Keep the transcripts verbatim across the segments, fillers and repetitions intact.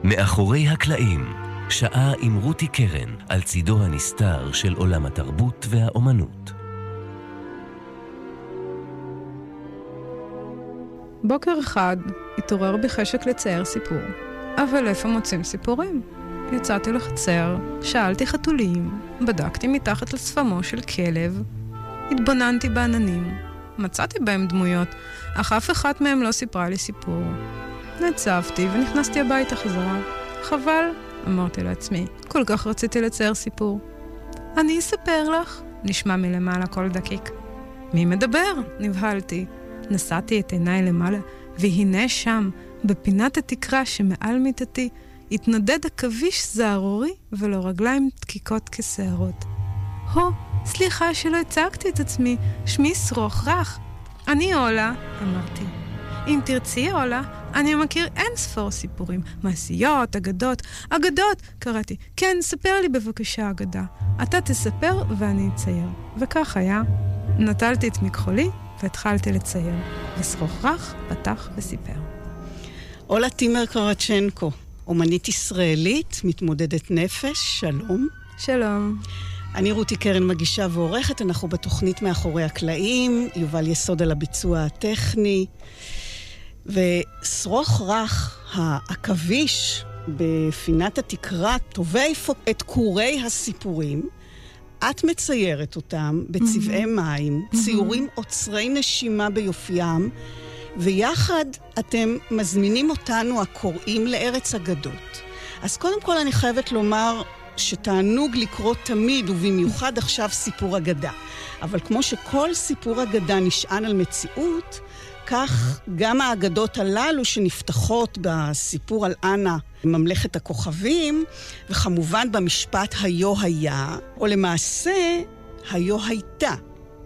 מאחורי הקלעים, שעה עם רותי קרן על צידו הנסתר של עולם התרבות והאומנות. בוקר אחד התעורר בי חשק לצייר סיפור. אבל איפה מוצאים סיפורים? יצאתי לחצר, שאלתי חתולים, בדקתי מתחת לשפמו של כלב, התבוננתי בעננים, מצאתי בהם דמויות, אך אף אחת מהם לא סיפרה לי סיפור. נצבתי ונכנסתי הביתה חזרה. חבל, אמרתי לעצמי, כל כך רציתי לצייר סיפור. אני אספר לך, נשמע מלמעלה כל דקיק. מי מדבר? נבהלתי. נסעתי את עיניי למעלה, והנה שם, בפינת התקרה שמעל מיטתי, התנדד עכביש זערורי ולא רגליים דקיקות כשערות. הו, סליחה שלא הצגתי את עצמי, שמי שרוך רך. אני אולה, אמרתי. אם תרצי אולה, אני מכיר אין ספור סיפורים, מעשיות, אגדות, אגדות, קראתי. כן, ספר לי בבקשה אגדה. אתה תספר ואני אצייר. וכך היה. נטלתי את מכחולי והתחלתי לצייר. ושרוך רך פתח וסיפר. אולה טימר קרצ'נקו, אומנית ישראלית, מתמודדת נפש, שלום. שלום. אני רותי קרן מגישה ועורכת, אנחנו בתוכנית מאחורי הקלעים, יובל יסוד על הביצוע הטכני, ושרוך רך, העכביש בפינת התקרה, טובי את קורי הסיפורים, את מציירת אותם בצבעי מים, ציורים עוצרי נשימה ביופיים, ויחד אתם מזמינים אותנו הקוראים לארץ אגדות. אז קודם כל אני חייבת לומר שתענוג לקרוא תמיד, ובמיוחד עכשיו סיפור אגדה. אבל כמו שכל סיפור אגדה נשען על מציאות, כך גם האגדות הללו שנפתחות בסיפור על אנה, ממלכת הכוכבים, וכמובן במשפט היו היה, או למעשה היו הייתה,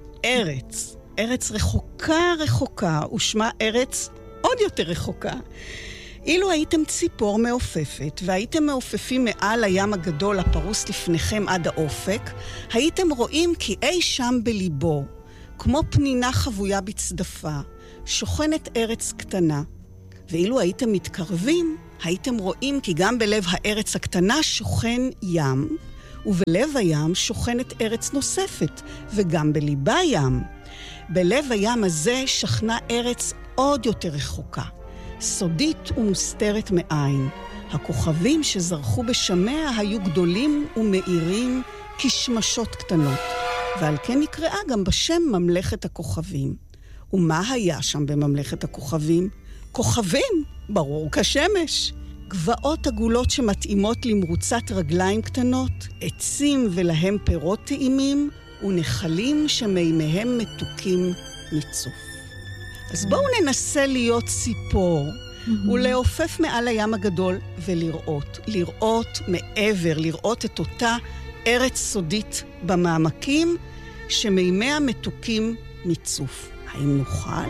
ארץ. ארץ רחוקה רחוקה, ושמה ארץ עוד יותר רחוקה. אילו הייתם ציפור מעופפת, והייתם מעופפים מעל הים הגדול הפרוס לפניכם עד האופק, הייתם רואים כי אי שם בליבו, כמו פנינה חבויה בצדפה, שוכנת ארץ קטנה. ואילו הייתם מתקרבים, הייתם רואים כי גם בלב הארץ הקטנה שוכן ים, ובלב הים שוכנת ארץ נוספת, וגם בליבה ים. בלב הים הזה שכנה ארץ עוד יותר רחוקה, סודית ומוסתרת מעין. הכוכבים שזרחו בשמיה היו גדולים ומאירים כשמשות קטנות, ועל כן נקראה גם בשם ממלכת הכוכבים. ומה היה שם בממלכת הכוכבים? כוכבים, ברור כשמש. גבעות עגולות שמתאימות למרוצת רגליים קטנות, עצים ולהם פירות טעימים, ונחלים שמימיהם מתוקים מצוף. אז בואו ננסה להיות ציפור, mm-hmm. ולעופף מעל הים הגדול ולראות. לראות מעבר, לראות את אותה ארץ סודית במעמקים, שמימיה מתוקים מצוף. האם נוכל?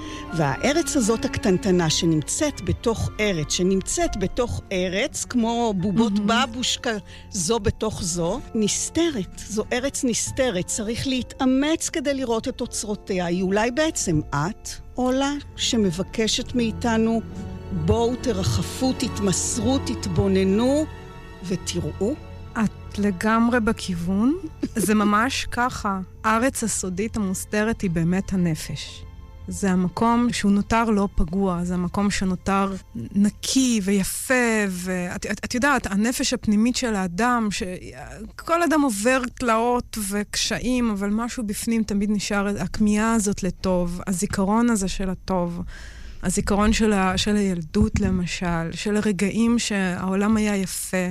והארץ הזאת הקטנטנה שנמצאת בתוך ארץ, שנמצאת בתוך ארץ, כמו בובות mm-hmm. בבושקה זו בתוך זו, נסתרת. זו ארץ נסתרת. צריך להתאמץ כדי לראות את אוצרותיה. היא אולי בעצם את, אולה, שמבקשת מאיתנו, בואו תרחפו, תתמסרו, תתבוננו ותראו. את לגמרי בכיוון. זה ממש ככה. הארץ הסודית המוסתרת היא באמת הנפש. זה המקום שהוא נותר לא פגוע, זה המקום שנותר נקי ויפה, ואת את, את יודעת, הנפש הפנימית של האדם, שכל אדם עובר תלאות וקשיים, אבל משהו בפנים תמיד נשאר, הכמיהה הזאת לטוב, הזיכרון הזה של הטוב, הזיכרון של, ה, של הילדות למשל, של הרגעים שהעולם היה יפה.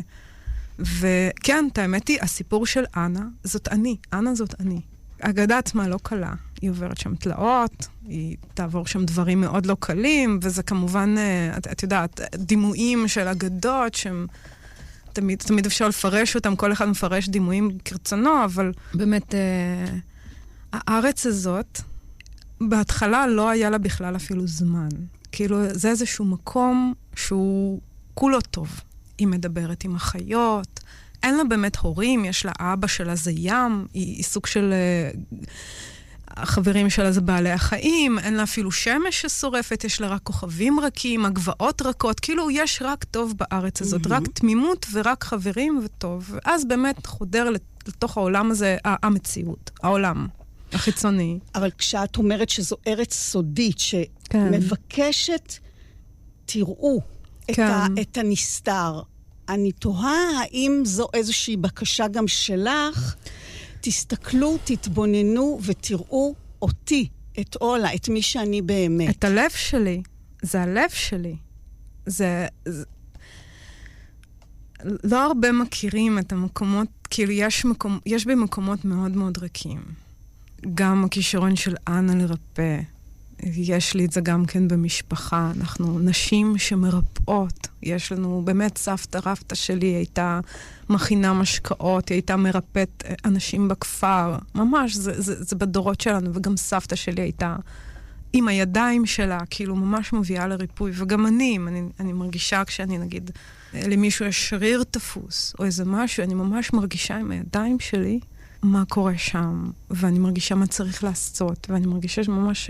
וכן, האמת היא, הסיפור של אנה, זאת אני, אנה זאת אני. אגדה עצמה לא קלה. היא עוברת שם תלאות, היא תעבור שם דברים מאוד לא קלים, וזה כמובן, את, את יודעת, דימויים של אגדות, שהם תמיד, תמיד אפשר לפרש אותם, כל אחד מפרש דימויים כרצונו, אבל באמת, אה, הארץ הזאת, בהתחלה לא היה לה בכלל אפילו זמן. כאילו, זה איזשהו מקום שהוא כולו טוב. היא מדברת עם החיות, אין לה באמת הורים, יש לה אבא שלה זה ים, היא, היא סוג של... החברים שלה זה בעלי החיים, אין לה אפילו שמש ששורפת, יש לה רק כוכבים רכים, הגבעות רכות, כאילו יש רק טוב בארץ הזאת, רק תמימות ורק חברים וטוב. ואז באמת חודר לתוך העולם הזה, המציאות, העולם החיצוני. אבל כשאת אומרת שזו ארץ סודית, שמבקשת, תראו את, ה, את הנסתר, אני תוהה האם זו איזושהי בקשה גם שלך, תסתכלו, תתבוננו ותראו אותי, את אולה, את מי שאני באמת. את הלב שלי. זה הלב שלי. זה... זה... לא הרבה מכירים את המקומות, כאילו יש, מקום, יש במקומות מאוד מאוד ריקים. גם הכישרון של אנה לרפא. יש לי את זה גם כן במשפחה. אנחנו נשים שמרפאות. יש לנו, באמת סבתא רבתא שלי הייתה מכינה משקאות, היא הייתה מרפאת אנשים בכפר. ממש, זה, זה, זה בדורות שלנו. וגם סבתא שלי הייתה עם הידיים שלה, כאילו ממש מביאה לריפוי. וגם אני, אני, אני מרגישה כשאני נגיד, למישהו יש שריר תפוס, או איזה משהו, אני ממש מרגישה עם הידיים שלי מה קורה שם. ואני מרגישה מה צריך לעשות. ואני מרגישה שממש...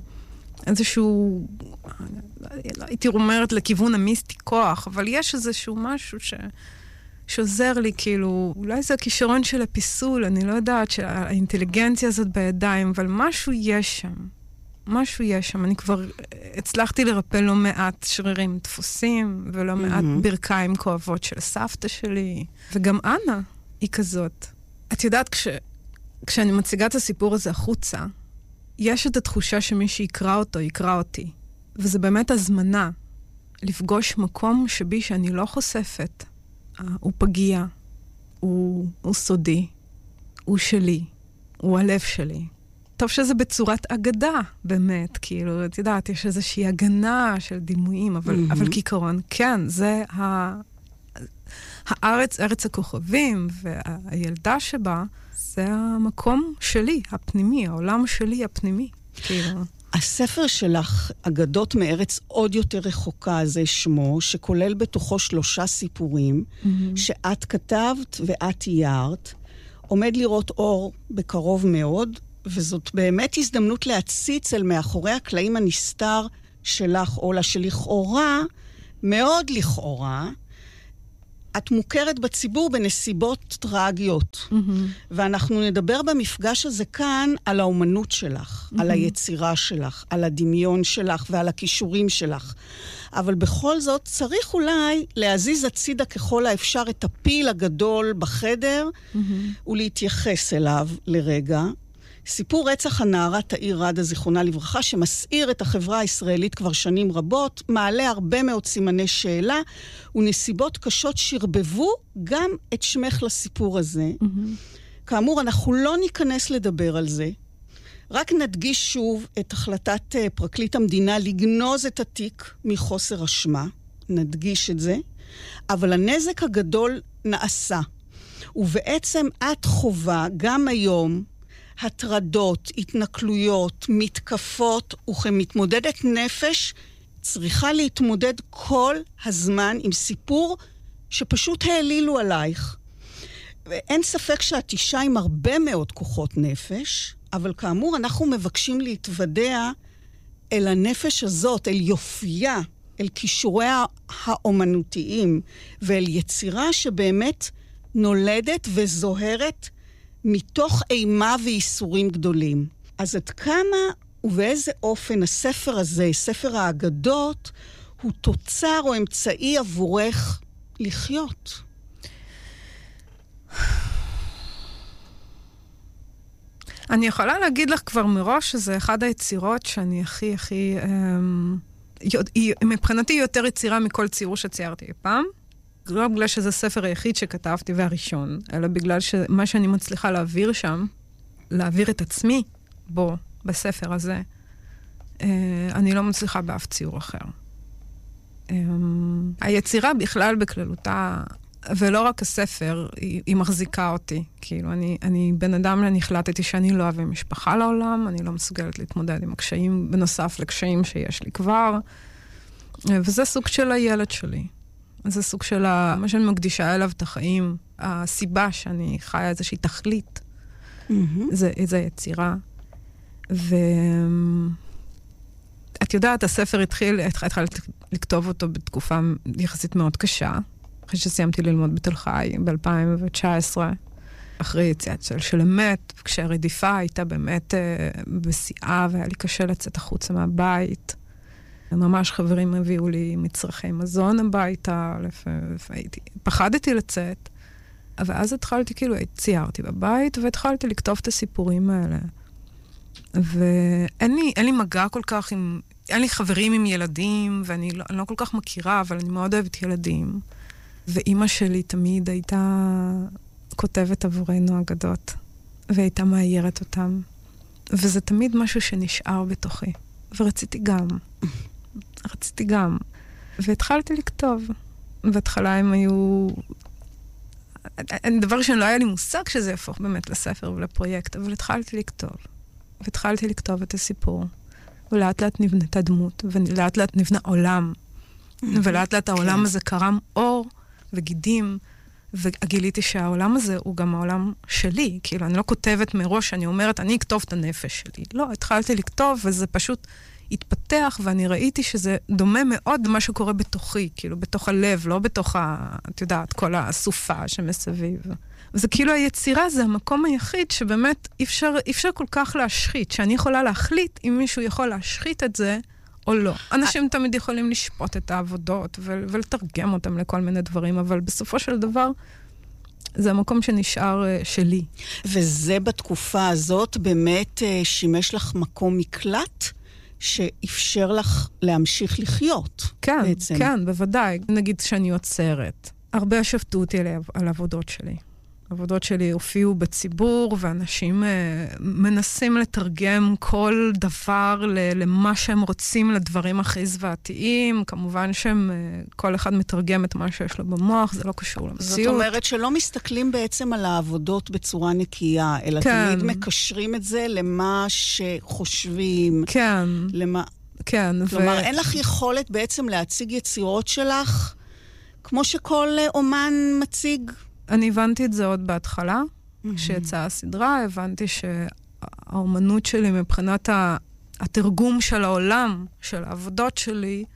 איזשהו, הייתי אומרת לכיוון המיסטי כוח, אבל יש איזשהו משהו ש, שעוזר לי, כאילו, אולי זה הכישרון של הפיסול, אני לא יודעת שהאינטליגנציה הזאת בידיים, אבל משהו יש שם. משהו יש שם. אני כבר הצלחתי לרפא לא מעט שרירים דפוסים, ולא mm-hmm. מעט ברכיים כואבות של סבתא שלי. וגם אנה היא כזאת. את יודעת, כש, כשאני מציגה את הסיפור הזה החוצה, יש את התחושה שמי שיקרא אותו, יקרא אותי. וזה באמת הזמנה לפגוש מקום שבי שאני לא חושפת. הוא פגיע, הוא, הוא סודי, הוא שלי, הוא הלב שלי. טוב שזה בצורת אגדה, באמת, כאילו, את יודעת, יש איזושהי הגנה של דימויים, אבל, mm-hmm. אבל כעיקרון, כן, זה ה... הארץ, ארץ הכוכבים, והילדה שבה, זה המקום שלי, הפנימי, העולם שלי הפנימי. כאילו. הספר שלך, אגדות מארץ עוד יותר רחוקה, זה שמו, שכולל בתוכו שלושה סיפורים, mm-hmm. שאת כתבת ואת תיארת, עומד לראות אור בקרוב מאוד, וזאת באמת הזדמנות להציץ אל מאחורי הקלעים הנסתר שלך, אולה, שלכאורה, מאוד לכאורה, את מוכרת בציבור בנסיבות טרגיות. Mm-hmm. ואנחנו נדבר במפגש הזה כאן על האומנות שלך, mm-hmm. על היצירה שלך, על הדמיון שלך ועל הכישורים שלך. אבל בכל זאת צריך אולי להזיז הצידה ככל האפשר את הפיל הגדול בחדר, mm-hmm. ולהתייחס אליו לרגע. סיפור רצח הנערה תאיר רדה, זיכרונה לברכה, שמסעיר את החברה הישראלית כבר שנים רבות, מעלה הרבה מאוד סימני שאלה, ונסיבות קשות שרבבו גם את שמך לסיפור הזה. Mm-hmm. כאמור, אנחנו לא ניכנס לדבר על זה, רק נדגיש שוב את החלטת פרקליט המדינה לגנוז את התיק מחוסר אשמה, נדגיש את זה, אבל הנזק הגדול נעשה, ובעצם את חובה גם היום, הטרדות, התנכלויות, מתקפות, וכמתמודדת נפש, צריכה להתמודד כל הזמן עם סיפור שפשוט העלילו עלייך. ואין ספק שאת אישה עם הרבה מאוד כוחות נפש, אבל כאמור אנחנו מבקשים להתוודע אל הנפש הזאת, אל יופייה, אל כישוריה האומנותיים, ואל יצירה שבאמת נולדת וזוהרת מתוך אימה ואיסורים גדולים. אז עד כמה ובאיזה אופן הספר הזה, ספר האגדות, הוא תוצר או אמצעי עבורך לחיות? אני יכולה להגיד לך כבר מראש שזה אחד היצירות שאני הכי הכי... היא מבחינתי יותר יצירה מכל ציור שציירתי פעם. לא בגלל שזה הספר היחיד שכתבתי והראשון, אלא בגלל שמה שאני מצליחה להעביר שם, להעביר את עצמי בו, בספר הזה, אני לא מצליחה באף ציור אחר. היצירה בכלל בכללותה, ולא רק הספר, היא, היא מחזיקה אותי. כאילו, אני, אני בן אדם, אני החלטתי שאני לא אוהב משפחה לעולם, אני לא מסוגלת להתמודד עם הקשיים, בנוסף לקשיים שיש לי כבר, וזה סוג של הילד שלי. זה סוג של ה... מה שאני מקדישה אליו את החיים, הסיבה שאני חיה איזושהי תכלית, mm-hmm. זה, זה יצירה. ואת יודעת, הספר התחיל, התחלתי לכתוב אותו בתקופה יחסית מאוד קשה, אחרי שסיימתי ללמוד בתל חי ב-אלפיים תשע עשרה, אחרי יציאת של, של אמת, כשהרדיפה הייתה באמת אה, בשיאה, והיה לי קשה לצאת החוצה מהבית. ממש חברים הביאו לי מצרכי מזון הביתה, והייתי, פחדתי לצאת. אבל אז התחלתי, כאילו, ציירתי בבית, והתחלתי לכתוב את הסיפורים האלה. ואין לי, אין לי מגע כל כך עם, אין לי חברים עם ילדים, ואני לא, אני לא כל כך מכירה, אבל אני מאוד אוהבת ילדים. ואימא שלי תמיד הייתה כותבת עבורנו אגדות, והייתה מאיירת אותם. וזה תמיד משהו שנשאר בתוכי. ורציתי גם. רציתי גם. והתחלתי לכתוב. בהתחלה הם היו... דבר שלא היה לי מושג שזה יהפוך באמת לספר ולפרויקט, אבל התחלתי לכתוב. והתחלתי לכתוב את הסיפור. ולאט לאט נבנתה דמות, ולאט לאט נבנה עולם. ולאט לאט העולם הזה קרם אור וגידים, וגיליתי שהעולם הזה הוא גם העולם שלי. כאילו, אני לא כותבת מראש, אני אומרת, אני אכתוב את הנפש שלי. לא, התחלתי לכתוב, וזה פשוט התפתח, ואני ראיתי שזה דומה מאוד למה שקורה בתוכי, כאילו, בתוך הלב, לא בתוך, ה, את יודעת, כל הסופה שמסביב. וזה כאילו היצירה, זה המקום היחיד שבאמת אי אפשר, אי אפשר כל כך להשחית, שאני יכולה להחליט אם מישהו יכול להשחית את זה, או לא. אנשים תמיד יכולים לשפוט את העבודות ולתרגם אותם לכל מיני דברים, אבל בסופו של דבר זה המקום שנשאר שלי. וזה בתקופה הזאת באמת שימש לך מקום מקלט שאפשר לך להמשיך לחיות. כן, בעצם. כן, בוודאי. נגיד שאני יוצרת. הרבה שפטו אותי על העבודות שלי. העבודות שלי הופיעו בציבור, ואנשים uh, מנסים לתרגם כל דבר ל- למה שהם רוצים, לדברים הכי זוועתיים. כמובן שהם, uh, כל אחד מתרגם את מה שיש לו במוח, זה לא קשור למציאות. זאת אומרת שלא מסתכלים בעצם על העבודות בצורה נקייה, אלא כן. תמיד מקשרים את זה למה שחושבים. כן. למה... כן. כלומר, ו... אין לך יכולת בעצם להציג יצירות שלך, כמו שכל אומן מציג... אני הבנתי את זה עוד בהתחלה, כשיצאה הסדרה, הבנתי שהאומנות שלי מבחינת התרגום של העולם, של העבודות שלי,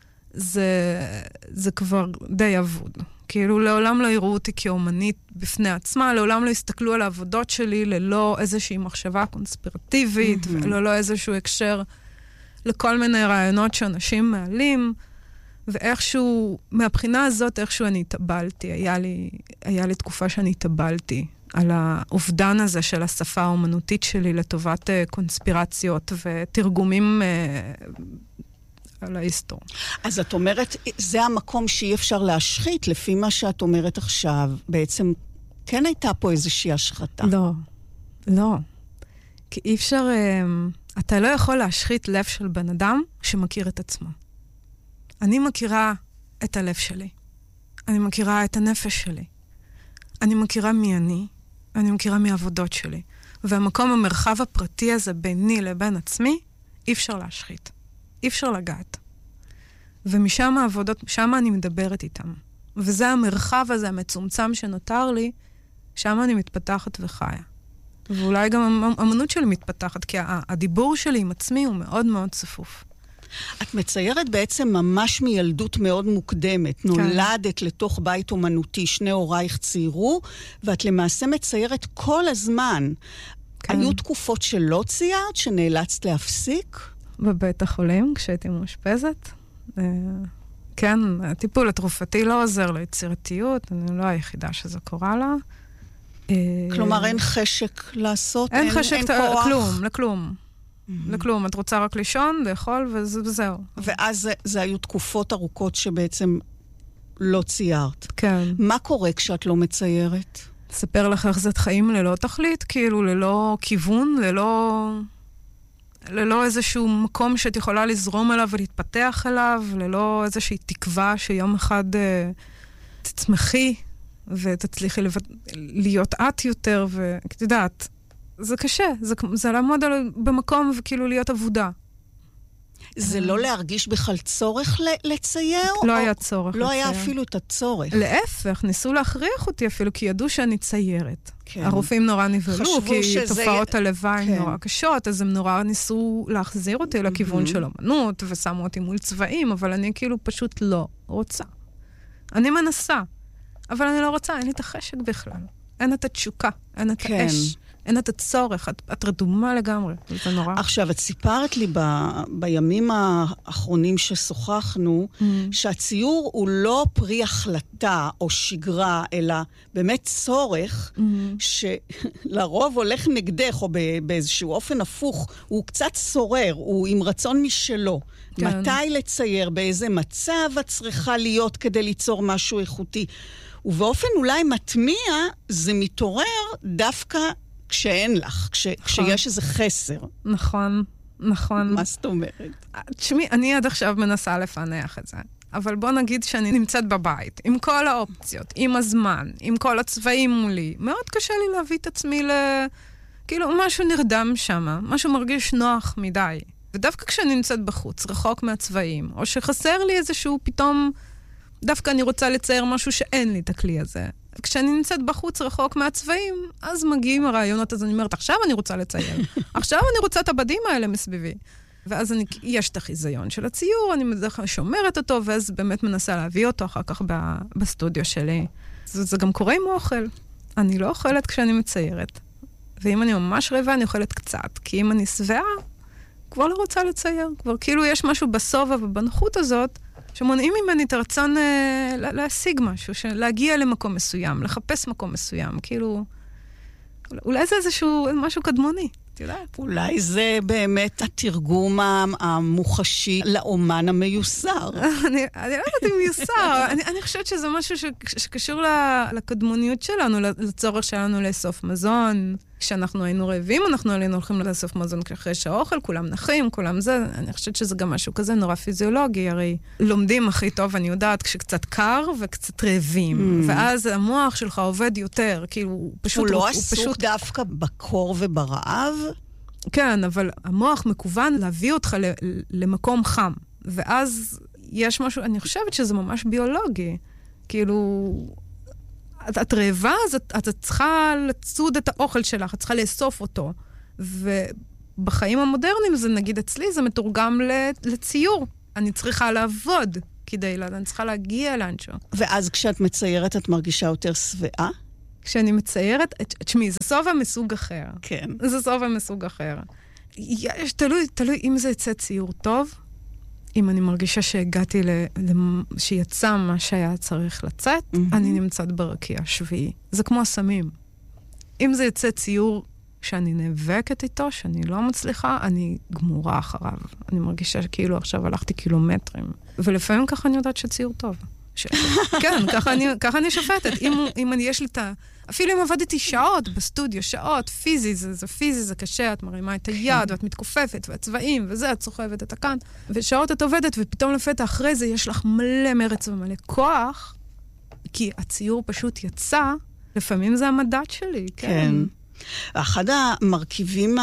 זה, זה כבר די אבוד. כאילו לעולם לא יראו אותי כאומנית בפני עצמה, לעולם לא יסתכלו על העבודות שלי ללא איזושהי מחשבה קונספירטיבית, וללא איזשהו הקשר לכל מיני רעיונות שאנשים מעלים, ואיכשהו, מהבחינה הזאת, איכשהו אני התאבלתי. היה לי, היה לי תקופה שאני התאבלתי על האובדן הזה של השפה האומנותית שלי לטובת uh, קונספירציות ותרגומים uh, על ההיסטור. אז את אומרת, זה המקום שאי אפשר להשחית, לפי מה שאת אומרת עכשיו. בעצם, כן הייתה פה איזושהי השחתה. לא, לא. כי אי אפשר, uh, אתה לא יכול להשחית לב של בן אדם שמכיר את עצמו. אני מכירה את הלב שלי. אני מכירה את הנפש שלי. אני מכירה מי אני. אני מכירה מי העבודות שלי. והמקום, המרחב הפרטי הזה ביני לבין עצמי, אי אפשר להשחית. אי אפשר לגעת. ומשם העבודות, שם אני מדברת איתם. וזה המרחב הזה, המצומצם שנותר לי, שם אני מתפתחת וחיה. ואולי גם האמנות שלי מתפתחת, כי הדיבור שלי עם עצמי הוא מאוד מאוד צפוף. את מציירת בעצם ממש מילדות מאוד מוקדמת. כן. נולדת לתוך בית אומנותי, שני הורייך ציירו, ואת למעשה מציירת כל הזמן. כן. היו תקופות שלא ציירת, שנאלצת להפסיק? בבית החולים, כשהייתי מאושפזת. כן, הטיפול התרופתי לא עוזר ליצירתיות, אני לא היחידה שזה קורה לה. כלומר, אין חשק לעשות? אין, אין חשק, אין כוח? כלום, לכלום. לכלום, את רוצה רק לישון, לאכול, וזהו. ואז זה, זה היו תקופות ארוכות שבעצם לא ציירת. כן. מה קורה כשאת לא מציירת? אספר לך איך זה חיים ללא תכלית, כאילו ללא כיוון, ללא, ללא איזשהו מקום שאת יכולה לזרום אליו ולהתפתח אליו, ללא איזושהי תקווה שיום אחד uh, תצמחי ותצליחי לבד... להיות את יותר, ואת יודעת, זה קשה, זה, זה לעמוד על, במקום וכאילו להיות עבודה. זה לא להרגיש בכלל צורך לצייר? לא היה צורך לצייר. לא היה אפילו את הצורך. להפך, ניסו להכריח אותי אפילו, כי ידעו שאני ציירת. כן. הרופאים נורא נבהלו, כי שזה... תופעות הלוואי כן. נורא קשות, אז הם נורא ניסו להחזיר אותי לכיוון של אומנות, ושמו אותי מול צבעים, אבל אני כאילו פשוט לא רוצה. אני מנסה, אבל אני לא רוצה, אין לי את החשק בכלל. אין את התשוקה, אין את כן. האש. אין את הצורך, את, את רדומה לגמרי, זה נורא. עכשיו, את סיפרת לי ב, בימים האחרונים ששוחחנו, mm-hmm. שהציור הוא לא פרי החלטה או שגרה, אלא באמת צורך, mm-hmm. שלרוב הולך נגדך, או באיזשהו אופן הפוך, הוא קצת סורר, הוא עם רצון משלו. כן. מתי לצייר, באיזה מצב את צריכה להיות כדי ליצור משהו איכותי. ובאופן אולי מטמיע, זה מתעורר דווקא כשאין לך, כש, נכון. כשיש איזה חסר. נכון, נכון. מה זאת אומרת? תשמעי, אני עד עכשיו מנסה לפענח את זה. אבל בוא נגיד שאני נמצאת בבית, עם כל האופציות, עם הזמן, עם כל הצבעים מולי. מאוד קשה לי להביא את עצמי ל... כאילו, משהו נרדם שם, משהו מרגיש נוח מדי. ודווקא כשאני נמצאת בחוץ, רחוק מהצבעים, או שחסר לי איזשהו פתאום... דווקא אני רוצה לצייר משהו שאין לי את הכלי הזה. כשאני נמצאת בחוץ רחוק מהצבעים, אז מגיעים הרעיונות, אז אני אומרת, עכשיו אני רוצה לצייר. עכשיו אני רוצה את הבדים האלה מסביבי. ואז אני, יש את החיזיון של הציור, אני שומרת אותו, ואז באמת מנסה להביא אותו אחר כך בסטודיו שלי. זה, זה גם קורה עם אוכל. אני לא אוכלת כשאני מציירת. ואם אני ממש רעבה, אני אוכלת קצת. כי אם אני שבעה, כבר לא רוצה לצייר. כבר כאילו יש משהו בסובה ובנוחות הזאת, שמונעים ממני את הרצון אה, להשיג משהו, להגיע למקום מסוים, לחפש מקום מסוים, כאילו, אולי זה איזשהו משהו קדמוני, את יודעת? אולי זה באמת התרגום המוחשי לאומן המיוסר. אני, אני לא יודעת אם מיוסר, אני, אני חושבת שזה משהו ש, שקשור לקדמוניות שלנו, לצורך שלנו לאסוף מזון. כשאנחנו היינו רעבים, אנחנו עלינו הולכים לאסוף מזון אחרי שהאוכל, כולם נחים, כולם זה. אני חושבת שזה גם משהו כזה נורא פיזיולוגי, הרי לומדים הכי טוב, אני יודעת, כשקצת קר וקצת רעבים. Mm. ואז המוח שלך עובד יותר, כאילו, הוא פשוט... הוא לא עסוק פשוט... דווקא בקור וברעב? כן, אבל המוח מקוון להביא אותך למקום חם. ואז יש משהו, אני חושבת שזה ממש ביולוגי. כאילו... את, את רעבה, אז את, את צריכה לצוד את האוכל שלך, את צריכה לאסוף אותו. ובחיים המודרניים, זה נגיד אצלי, זה מתורגם לציור. אני צריכה לעבוד כדי, אני צריכה להגיע לאנשהו. ואז כשאת מציירת, את מרגישה יותר שבעה? כשאני מציירת, תשמעי, זה סובה מסוג אחר. כן. זה סובה מסוג אחר. יש, תלוי, תלוי אם זה יצא ציור טוב, אם אני מרגישה שהגעתי, ל... שיצא מה שהיה צריך לצאת, mm-hmm. אני נמצאת ברקיע שביעי. זה כמו הסמים. אם זה יצא ציור שאני נאבקת איתו, שאני לא מצליחה, אני גמורה אחריו. אני מרגישה שכאילו עכשיו הלכתי קילומטרים. ולפעמים ככה אני יודעת שציור טוב. ש... כן, ככה אני, ככה אני שופטת. אם, אם אני יש לי את ה... אפילו אם עבדתי שעות בסטודיו, שעות, פיזי, זה, זה פיזי, זה קשה, את מרימה את היד, ואת מתכופפת, והצבעים, וזה, את סוחבת את הכאן. ושעות את עובדת, ופתאום לפתע אחרי זה יש לך מלא מרץ ומלא כוח, כי הציור פשוט יצא, לפעמים זה המדד שלי, כן. כן. אחד המרכיבים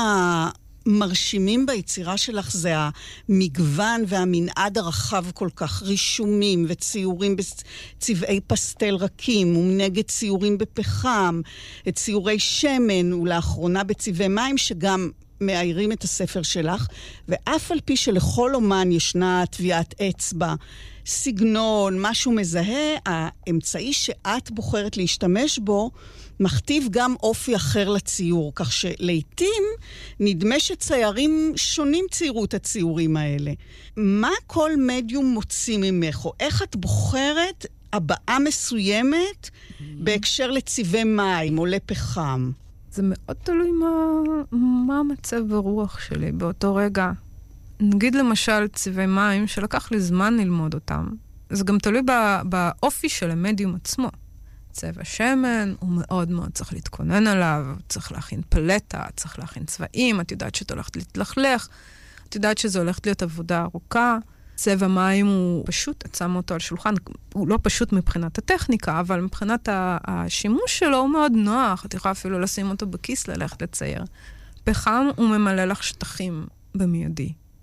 המרשימים ביצירה שלך זה המגוון והמנעד הרחב כל כך, רישומים וציורים בצבעי פסטל רכים, ומנגד ציורים בפחם, ציורי שמן, ולאחרונה בצבעי מים שגם מאיירים את הספר שלך, ואף על פי שלכל אומן ישנה טביעת אצבע, סגנון, משהו מזהה, האמצעי שאת בוחרת להשתמש בו, מכתיב גם אופי אחר לציור, כך שלעיתים נדמה שציירים שונים ציירו את הציורים האלה. מה כל מדיום מוציא ממך, או איך את בוחרת הבעה מסוימת mm-hmm. בהקשר לצבעי מים או לפחם? זה מאוד תלוי מה, מה המצב ברוח שלי באותו רגע. נגיד למשל צבעי מים שלקח לי זמן ללמוד אותם. זה גם תלוי בא, באופי של המדיום עצמו. צבע שמן, הוא מאוד מאוד צריך להתכונן עליו, צריך להכין פלטה, צריך להכין צבעים, את יודעת שאת הולכת להתלכלך, את יודעת שזה הולכת להיות עבודה ארוכה. צבע מים הוא פשוט, את שמה אותו על שולחן, הוא לא פשוט מבחינת הטכניקה, אבל מבחינת השימוש שלו הוא מאוד נוח, את יכולה אפילו לשים אותו בכיס ללכת לצייר. פחם הוא ממלא לך שטחים במיידי.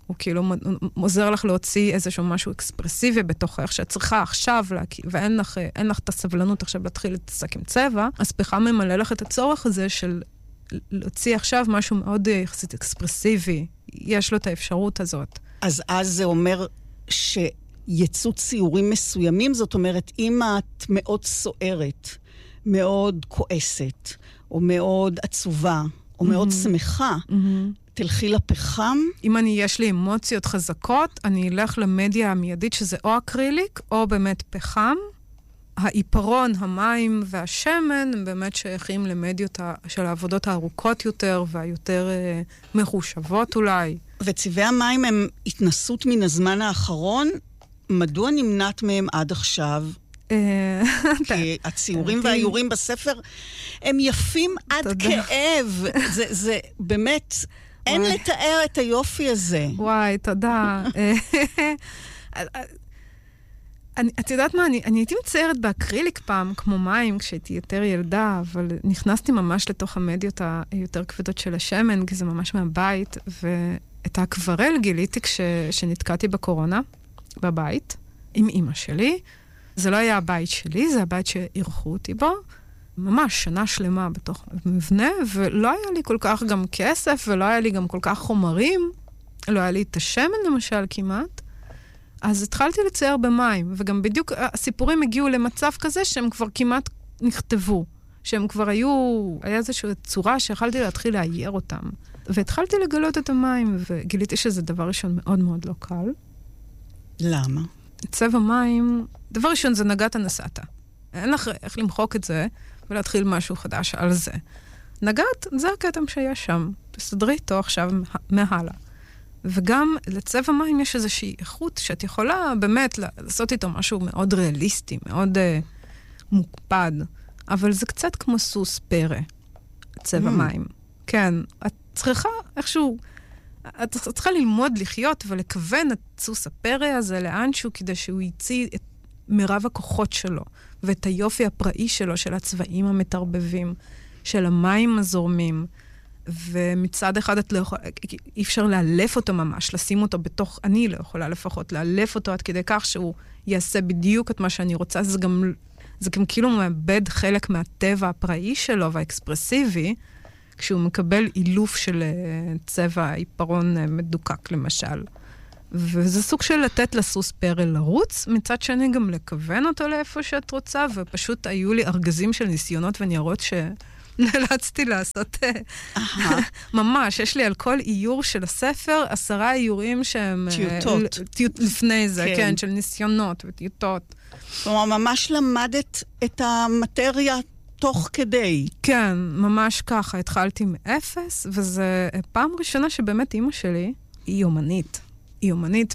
הוא כאילו עוזר לך להוציא איזשהו משהו אקספרסיבי בתוך איך שאת צריכה עכשיו, ואין לך, אין לך את הסבלנות עכשיו להתחיל להתעסק עם צבע, אז פחם ממלא לך את הצורך הזה של להוציא עכשיו משהו מאוד יחסית אקספרסיבי. יש לו את האפשרות הזאת. אז אז זה אומר שיצאו ציורים מסוימים, זאת אומרת, אם את מאוד סוערת, מאוד כועסת, או מאוד עצובה, או מאוד שמחה, תלכי לפחם. אם אני, יש לי אמוציות חזקות, אני אלך למדיה המיידית, שזה או אקריליק, או באמת פחם. העיפרון, המים והשמן, הם באמת שייכים למדיות של העבודות הארוכות יותר, והיותר אה, מחושבות אולי. וצבעי המים הם התנסות מן הזמן האחרון. מדוע נמנעת מהם עד עכשיו? כי הציורים והאיורים בספר הם יפים עד כאב. זה, זה באמת, אין לתאר את היופי הזה. וואי, תודה. אני, את יודעת מה, אני, אני הייתי מציירת באקריליק פעם, כמו מים, כשהייתי יותר ילדה, אבל נכנסתי ממש לתוך המדיות היותר כבדות של השמן, כי זה ממש מהבית, ואת האקוורל גיליתי כשנתקעתי בקורונה, בבית, עם אמא שלי. זה לא היה הבית שלי, זה הבית שערכו אותי בו, ממש שנה שלמה בתוך מבנה, ולא היה לי כל כך גם כסף, ולא היה לי גם כל כך חומרים, לא היה לי את השמן למשל כמעט, אז התחלתי לצייר במים, וגם בדיוק הסיפורים הגיעו למצב כזה שהם כבר כמעט נכתבו, שהם כבר היו, היה איזושהי צורה שיכלתי להתחיל להעיר אותם. והתחלתי לגלות את המים, וגיליתי שזה דבר ראשון מאוד מאוד לא קל. למה? צבע מים, דבר ראשון זה נגעת נסעת. אין לך איך למחוק את זה, ולהתחיל משהו חדש על זה. נגעת, זה הכתם שיש שם. תסדרי איתו עכשיו מהלאה. וגם לצבע מים יש איזושהי איכות שאת יכולה באמת לעשות איתו משהו מאוד ריאליסטי, מאוד uh, מוקפד, אבל זה קצת כמו סוס פרא, צבע mm. מים. כן, את צריכה איכשהו, את צריכה ללמוד לחיות ולכוון את סוס הפרא הזה לאנשהו, כדי שהוא יציא את מרב הכוחות שלו, ואת היופי הפראי שלו, של הצבעים המתרבבים, של המים הזורמים, ומצד אחד את לא יכולה, אי אפשר לאלף אותו ממש, לשים אותו בתוך, אני לא יכולה לפחות לאלף אותו עד כדי כך שהוא יעשה בדיוק את מה שאני רוצה, זה גם, זה גם כאילו מאבד חלק מהטבע הפראי שלו והאקספרסיבי, כשהוא מקבל אילוף של צבע עיפרון מדוקק למשל. וזה סוג של לתת לסוס פרא לרוץ, מצד שני גם לכוון אותו לאיפה שאת רוצה, ופשוט היו לי ארגזים של ניסיונות וניירות ש... נאלצתי לעשות ממש, יש לי על כל איור של הספר, עשרה איורים שהם... טיוטות. לפני זה, כן, של ניסיונות וטיוטות. כלומר, ממש למדת את המטריה תוך כדי. כן, ממש ככה. התחלתי מאפס, וזה פעם ראשונה שבאמת אימא שלי היא אומנית. היא אומנית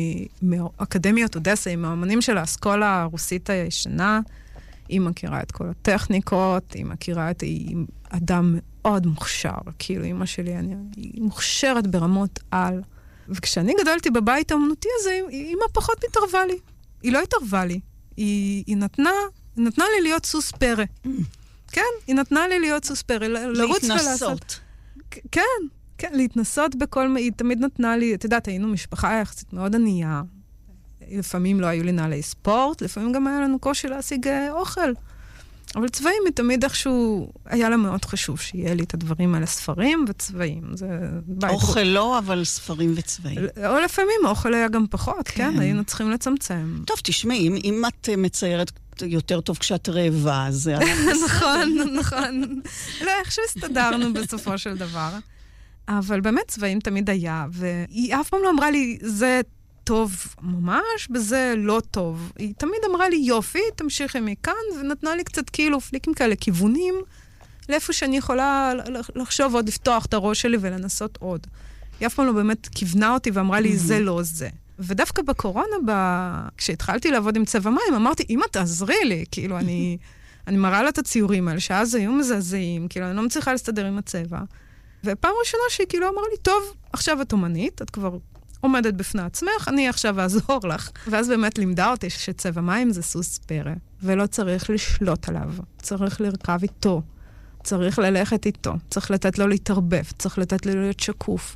מאקדמיות אודסה, היא מהאומנים של האסכולה הרוסית הישנה, היא מכירה את כל הטכניקות, היא מכירה את... היא אדם מאוד מוכשר, כאילו אמא שלי, אני, היא מוכשרת ברמות על. וכשאני גדלתי בבית האומנותי הזה, אמא פחות מתערבה לי. היא לא התערבה לי. היא, היא נתנה, היא נתנה לי להיות סוס פרא. Mm. כן, היא נתנה לי להיות סוס פרא, לרוץ ולעשות. כן, כן, להתנסות בכל... היא תמיד נתנה לי, את יודעת, היינו משפחה יחסית מאוד ענייה. לפעמים לא היו לי נעלי ספורט, לפעמים גם היה לנו קושי להשיג אוכל. אבל צבעים, תמיד איכשהו היה לה מאוד חשוב שיהיה לי את הדברים האלה, ספרים וצבעים. זה אוכל לא, אבל ספרים וצבעים. או לפעמים אוכל היה גם פחות, כן? כן, היינו צריכים לצמצם. טוב, תשמעי, אם, אם את מציירת יותר טוב כשאת רעבה, זה... נכון, נכון. לא, איכשהו הסתדרנו בסופו של דבר. אבל באמת צבעים תמיד היה, והיא אף פעם לא אמרה לי, זה... טוב ממש, בזה לא טוב. היא תמיד אמרה לי, יופי, תמשיכי מכאן, ונתנה לי קצת כאילו פליקים כאלה, כיוונים, לאיפה שאני יכולה לחשוב עוד, לפתוח את הראש שלי ולנסות עוד. היא אף פעם לא באמת כיוונה אותי ואמרה לי, זה לא זה. ודווקא בקורונה, ב... כשהתחלתי לעבוד עם צבע מים, אמרתי, אמא, תעזרי לי. כאילו, אני, אני מראה לה את הציורים האלה, שאז היו מזעזעים, כאילו, אני לא מצליחה להסתדר עם הצבע. ופעם ראשונה שהיא כאילו אמרה לי, טוב, עכשיו את אומנית, את כבר עומדת בפני עצמך, אני עכשיו אעזור לך. ואז באמת לימדה אותי שצבע מים זה סוס פרא, ולא צריך לשלוט עליו, צריך לרכב איתו, צריך ללכת איתו, צריך לתת לו להתערבב, צריך לתת לו להיות שקוף.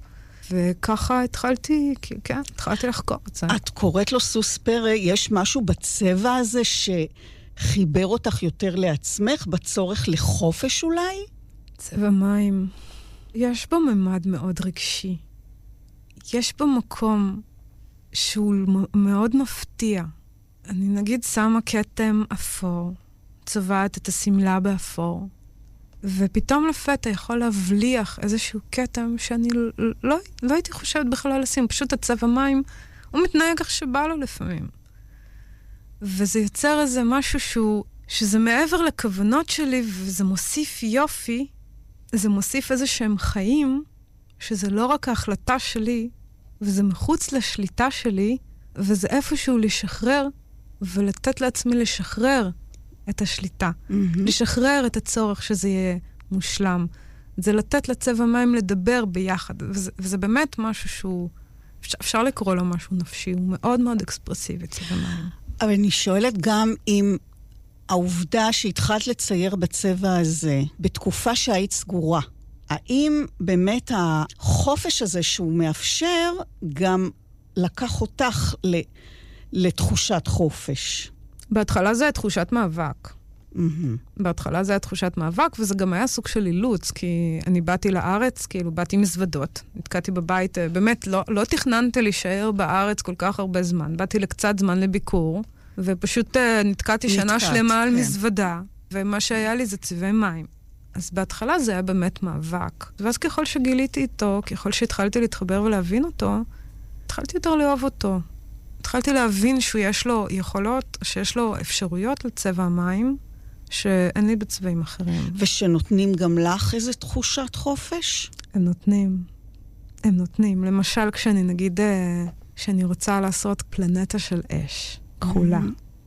וככה התחלתי, כן, התחלתי לחקור את זה. את קוראת לו סוס פרא, יש משהו בצבע הזה שחיבר אותך יותר לעצמך, בצורך לחופש אולי? צבע מים. יש בו ממד מאוד רגשי. יש בו מקום שהוא מאוד מפתיע. אני נגיד שמה כתם אפור, צובעת את הסמלה באפור, ופתאום לפתע יכול להבליח איזשהו כתם שאני לא, לא, לא הייתי חושבת בכלל לשים. פשוט הצבע מים, הוא מתנהג איך שבא לו לפעמים. וזה יוצר איזה משהו שהוא, שזה מעבר לכוונות שלי, וזה מוסיף יופי, זה מוסיף איזה שהם חיים, שזה לא רק ההחלטה שלי, וזה מחוץ לשליטה שלי, וזה איפשהו לשחרר, ולתת לעצמי לשחרר את השליטה. Mm-hmm. לשחרר את הצורך שזה יהיה מושלם. זה לתת לצבע מים לדבר ביחד. וזה, וזה באמת משהו שהוא, אפשר, אפשר לקרוא לו משהו נפשי, הוא מאוד מאוד אקספרסיבי, צבע מים. אבל אני שואלת גם אם העובדה שהתחלת לצייר בצבע הזה, בתקופה שהיית סגורה, האם באמת החופש הזה שהוא מאפשר גם לקח אותך לתחושת חופש? בהתחלה זה היה תחושת מאבק. Mm-hmm. בהתחלה זה היה תחושת מאבק, וזה גם היה סוג של אילוץ, כי אני באתי לארץ, כאילו באתי מזוודות, נתקעתי בבית, באמת לא, לא תכננתי להישאר בארץ כל כך הרבה זמן, באתי לקצת זמן לביקור, ופשוט נתקעתי נתקעת, שנה שלמה על כן. מזוודה, ומה שהיה לי זה צבעי מים. אז בהתחלה זה היה באמת מאבק. ואז ככל שגיליתי איתו, ככל שהתחלתי להתחבר ולהבין אותו, התחלתי יותר לאהוב אותו. התחלתי להבין שיש לו יכולות, שיש לו אפשרויות לצבע המים, שאין לי בצבעים אחרים. ושנותנים גם לך איזו תחושת חופש? הם נותנים. הם נותנים. למשל, כשאני נגיד, שאני רוצה לעשות פלנטה של אש, כחולה.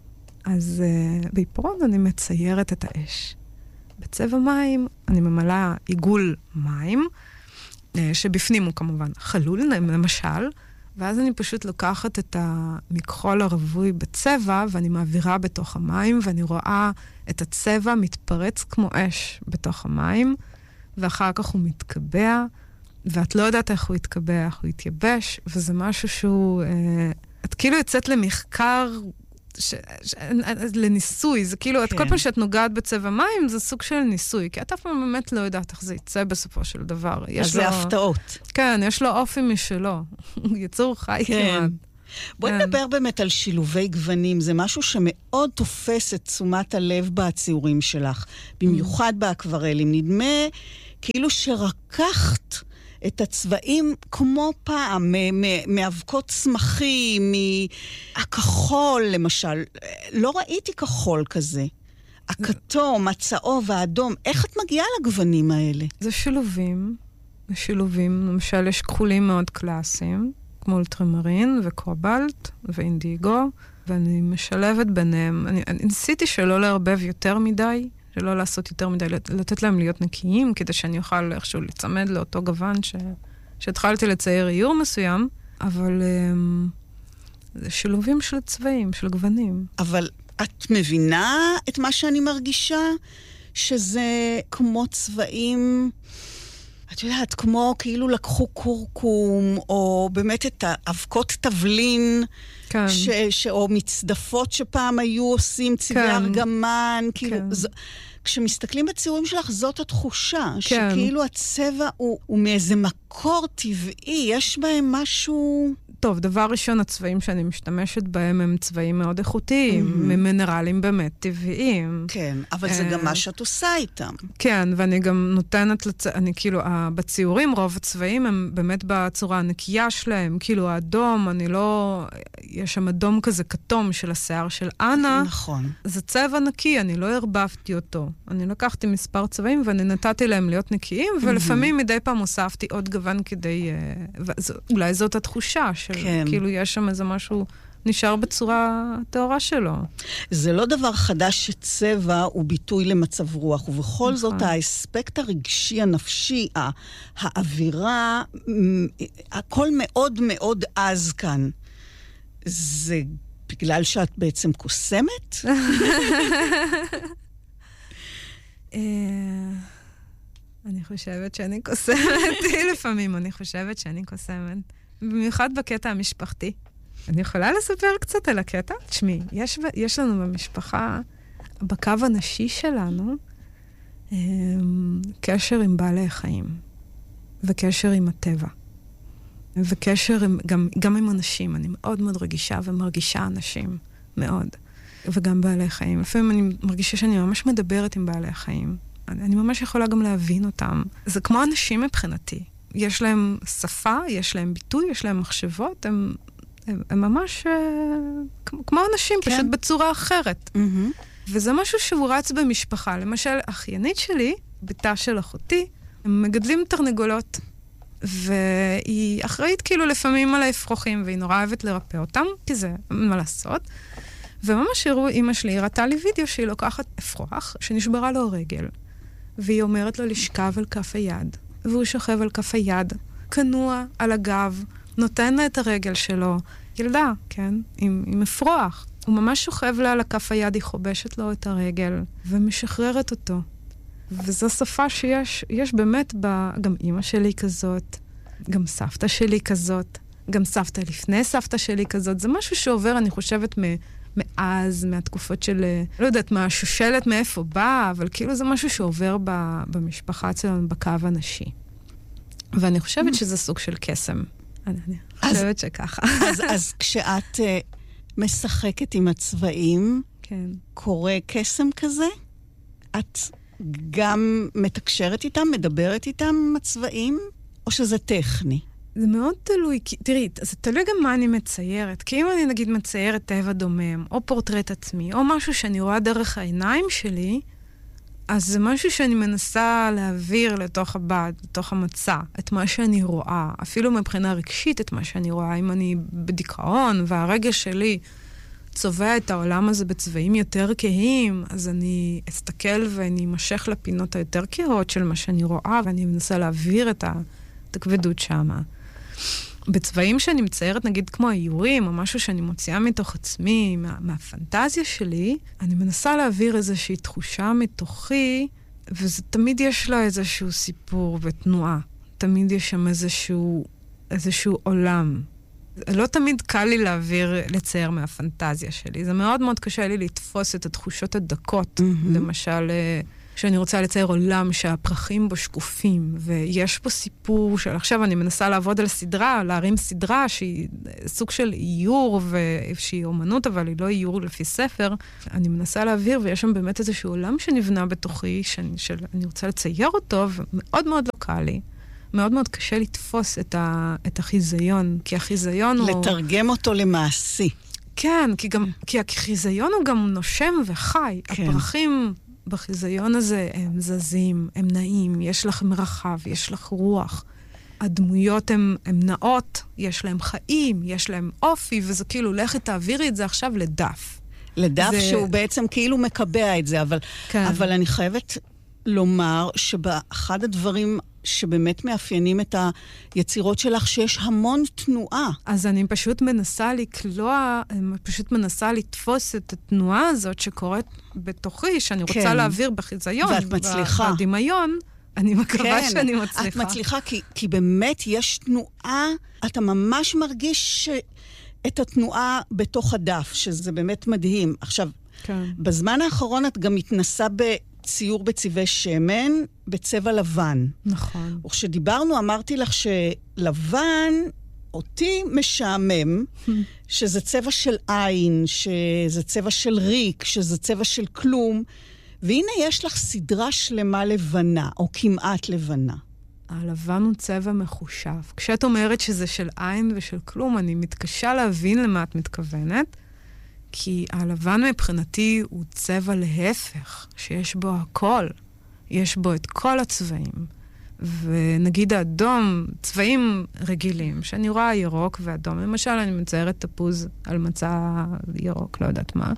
אז uh, בעיפרון אני מציירת את האש. בצבע מים אני ממלאה עיגול מים, uh, שבפנים הוא כמובן חלול, למשל, ואז אני פשוט לוקחת את המכחול הרווי בצבע, ואני מעבירה בתוך המים, ואני רואה את הצבע מתפרץ כמו אש בתוך המים, ואחר כך הוא מתקבע, ואת לא יודעת איך הוא יתקבע, איך הוא יתייבש, וזה משהו שהוא... אה, את כאילו יוצאת למחקר, ש, ש, לניסוי, זה כאילו, כן. את כל פעם שאת נוגעת בצבע מים, זה סוג של ניסוי, כי את אף פעם באמת לא יודעת איך זה יצא בסופו של דבר. אז זה הפתעות. כן, יש לו אופי משלו. יצור חי כן. כמעט. בואי כן. נדבר באמת על שילובי גוונים, זה משהו שמאוד תופס את תשומת הלב בציורים שלך, במיוחד באקוורלים. נדמה כאילו שרקחת את הצבעים כמו פעם, מאבקות צמחים, מהכחול למשל. לא ראיתי כחול כזה. הכתום, הצהוב, האדום. איך את מגיעה לגוונים האלה? זה שילובים. זה שילובים. למשל, יש כחולים מאוד קלאסיים, כמו אולטרמרין וקובלט ואינדיגו, ואני משלבת ביניהם. אני, אני ניסיתי שלא לערבב יותר מדי, שלא לעשות יותר מדי, לתת להם להיות נקיים, כדי שאני אוכל איכשהו לצמד לאותו גוון ש... שהתחלתי לצייר איור מסוים, אבל um, זה שילובים של צבעים, של גוונים. אבל את מבינה את מה שאני מרגישה? שזה כמו צבעים, את יודעת, כמו כאילו לקחו קורקום, או באמת את האבקות תבלין, כן. ש, ש, או מצדפות שפעם היו עושים צבעי כן. ארגמן, כאילו, כן. ז, כשמסתכלים בציורים שלך, זאת התחושה, כן. שכאילו הצבע הוא, הוא מאיזה מקור טבעי, יש בהם משהו... טוב, דבר ראשון, הצבעים שאני משתמשת בהם הם צבעים מאוד איכותיים, mm-hmm. ממינרלים באמת טבעיים. כן, אבל זה גם מה שאת עושה איתם. כן, ואני גם נותנת, לצ... אני כאילו, בציורים רוב הצבעים הם באמת בצורה הנקייה שלהם, כאילו האדום, אני לא... יש שם אדום כזה כתום של השיער של אנה. נכון. זה צבע נקי, אני לא הרבבתי אותו. אני לקחתי מספר צבעים ואני נתתי להם להיות נקיים, ולפעמים מדי פעם הוספתי עוד גוון כדי... אולי זאת התחושה ש... כן. כאילו יש שם איזה משהו נשאר בצורה תאורה שלו. זה לא דבר חדש שצבע הוא ביטוי למצב רוח, ובכל נכון. זאת האספקט הרגשי, הנפשי, האווירה, הכל מאוד מאוד עז כאן. זה בגלל שאת בעצם קוסמת? אני חושבת שאני קוסמת. לפעמים אני חושבת שאני קוסמת. במיוחד בקטע המשפחתי. אני יכולה לספר קצת על הקטע? תשמעי, יש, יש לנו במשפחה, בקו הנשי שלנו, קשר עם בעלי חיים, וקשר עם הטבע, וקשר עם, גם, גם עם אנשים. אני מאוד מאוד רגישה ומרגישה אנשים, מאוד. וגם בעלי חיים. לפעמים אני מרגישה שאני ממש מדברת עם בעלי חיים. אני, אני ממש יכולה גם להבין אותם. זה כמו אנשים מבחינתי. יש להם שפה, יש להם ביטוי, יש להם מחשבות, הם, הם, הם ממש אה, כמו, כמו אנשים, כן. פשוט בצורה אחרת. Mm-hmm. וזה משהו שהוא רץ במשפחה. למשל, אחיינית שלי, ביתה של אחותי, הם מגדלים תרנגולות, והיא אחראית כאילו לפעמים על האפרוחים, והיא נורא אוהבת לרפא אותם, כי זה מה לעשות. וממש הראו, אמא שלי הראתה לי וידאו שהיא לוקחת אפרוח, שנשברה לו רגל, והיא אומרת לו לשכב על כף היד, והוא שוכב על כף היד, כנוע על הגב, נותן לה את הרגל שלו, ילדה, כן, עם, עם אפרוח. הוא ממש שוכב לה על הכף היד, היא חובשת לו את הרגל, ומשחררת אותו. וזו שפה שיש, יש באמת ב... גם אמא שלי כזאת, גם סבתא שלי כזאת, גם סבתא לפני סבתא שלי כזאת. זה משהו שעובר, אני חושבת, מ... מאז, מהתקופות של... לא יודעת מה, שושלת מאיפה בא, אבל כאילו זה משהו שעובר ב... במשפחה שלנו, בקו הנשי. ואני חושבת שזה סוג של קסם. אני, אני חושבת שככה. אז, אז כשאת... Uh... משחקת עם הצבעים, כן. קורא קסם כזה, את גם מתקשרת איתם, מדברת איתם הצבעים, או שזה טכני? זה מאוד תלוי, כי, תראי, זה תלוי גם מה אני מציירת, כי אם אני נגיד מציירת טבע דומם, או פורטרט עצמי, או משהו שאני רואה דרך העיניים שלי, אז זה משהו שאני מנסה להעביר לתוך הבד, לתוך המצע, את מה שאני רואה, אפילו מבחינה רגשית את מה שאני רואה. אם אני בדיכאון והרגש שלי צובע את העולם הזה בצבעים יותר כהים, אז אני אסתכל ואני אמשך לפינות היותר כהות של מה שאני רואה, ואני מנסה להעביר את הכבדות שמה. בצבעים שאני מציירת, נגיד כמו האיורים, או משהו שאני מוציאה מתוך עצמי, מה, מהפנטזיה שלי, אני מנסה להעביר איזושהי תחושה מתוכי, וזה תמיד יש לה איזשהו סיפור ותנועה. תמיד יש שם איזשהו, איזשהו עולם. לא תמיד קל לי להעביר, לצייר מהפנטזיה שלי. זה מאוד מאוד קשה לי לתפוס את התחושות הדקות. Mm-hmm. למשל, שאני רוצה לצייר עולם שהפרחים בו שקופים, ויש פה סיפור של... עכשיו אני מנסה לעבוד על סדרה, להרים סדרה שהיא סוג של איור, ושהיא אומנות, אבל היא לא איור לפי ספר. אני מנסה להעביר, ויש שם באמת איזשהו עולם שנבנה בתוכי, שאני, של, אני רוצה לצייר אותו, ומאוד מאוד לא קל לי. מאוד מאוד קשה לתפוס את, ה, את החיזיון, כי החיזיון לתרגם הוא... לתרגם אותו למעשי. כן, כי, גם, כי החיזיון הוא גם נושם וחי. כן. הפרחים... בחיזיון הזה הם זזים, הם נעים, יש לך מרחב, יש לך רוח. הדמויות הם, הם נאות, יש להם חיים, יש להם אופי, וזה כאילו, לכי תעבירי את זה עכשיו לדף. לדף זה... שהוא בעצם כאילו מקבע את זה, אבל, כן. אבל אני חייבת לומר שבאחד הדברים שבאמת מאפיינים את היצירות שלך, שיש המון תנועה. אז אני פשוט מנסה לקלוע, אני פשוט מנסה לתפוס את התנועה הזאת שקורית בתוכי, שאני רוצה כן. להעביר בחיזיון. ואת מצליחה. בדמיון, אני מקווה כן. שאני מצליחה. את מצליחה, כי, כי באמת יש תנועה, אתה ממש מרגיש את התנועה בתוך הדף, שזה באמת מדהים. עכשיו, כן. בזמן האחרון את גם מתנסה ב... ציור בצבעי שמן, בצבע לבן. נכון. וכשדיברנו, אמרתי לך שלבן, אותי משעמם, שזה צבע של עין, שזה צבע של ריק, שזה צבע של כלום, והנה יש לך סדרה שלמה לבנה, או כמעט לבנה. הלבן הוא צבע מחושב. כשאת אומרת שזה של עין ושל כלום, אני מתקשה להבין למה את מתכוונת, כי הלבן מבחינתי הוא צבע להפך, שיש בו הכל. יש בו את כל הצבעים. ונגיד האדום, צבעים רגילים, שאני רואה ירוק ואדום. למשל, אני מציירת תפוז על מצע ירוק, לא יודעת מה.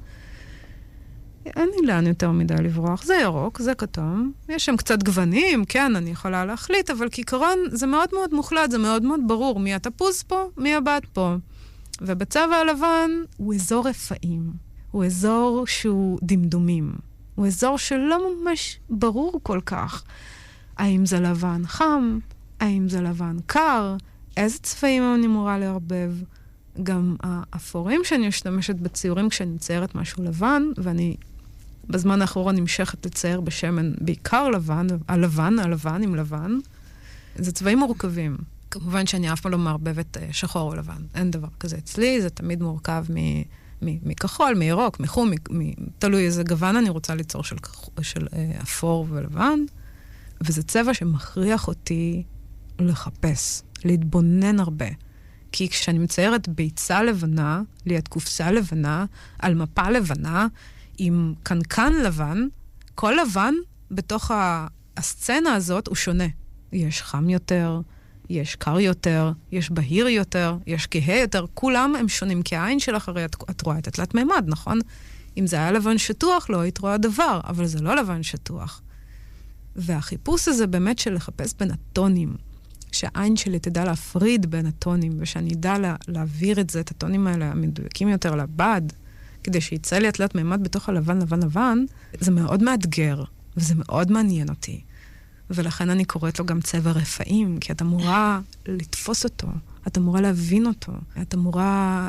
אין לי לאן יותר מדי לברוח. זה ירוק, זה כתום. יש שם קצת גוונים, כן, אני יכולה להחליט, אבל כעיקרון זה מאוד מאוד מוחלט, זה מאוד מאוד ברור. מי התפוז פה, מי הבת פה. ובצבע הלבן הוא אזור רפאים. הוא אזור שהוא דמדומים. הוא אזור שלא ממש ברור כל כך. האם זה לבן חם? האם זה לבן קר? איזה צבעים אני אמורה לערבב? גם האפורים שאני משתמשת בציורים כשאני מציירת משהו לבן, ואני בזמן האחרון נמשכת לצייר בשמן בעיקר לבן, הלבן, הלבן עם לבן. זה צבעים מורכבים. כמובן שאני אף פעם לא מערבבת שחור או לבן. אין דבר כזה אצלי, זה תמיד מורכב מ... מכחול, מירוק, מחום, תלוי איזה גוון אני רוצה ליצור של, של אפור ולבן, וזה צבע שמכריח אותי לחפש, להתבונן הרבה. כי כשאני מציירת ביצה לבנה, ליד קופסה לבנה, על מפה לבנה, עם קנקן לבן, כל לבן בתוך הסצנה הזאת הוא שונה. יש חם יותר, יש קר יותר, יש בהיר יותר, יש כהה יותר, כולם הם שונים, כי העין שלך הרי את, את רואה את התלת מימד, נכון? אם זה היה לבן שטוח, לא היית רואה דבר, אבל זה לא לבן שטוח. והחיפוש הזה באמת של לחפש בין הטונים, שהעין שלי תדע להפריד בין הטונים, ושאני אדע לה, להעביר את זה, את הטונים האלה המדויקים יותר לבד, כדי שיצא לי התלת מימד בתוך הלבן, לבן, לבן, זה מאוד מאתגר, וזה מאוד מעניין אותי. ולכן אני קוראת לו גם צבע רפאים, כי את אמורה לתפוס אותו, את אמורה להבין אותו, את אמורה